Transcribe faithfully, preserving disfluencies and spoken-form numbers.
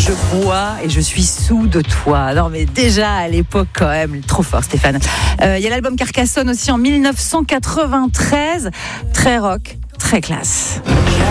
je bois et je suis sous de toi. Non mais déjà à l'époque quand même, trop fort Stéphane. Euh, il y a l'album Carcassonne aussi en mille neuf cent quatre-vingt-treize, très rock, très classe.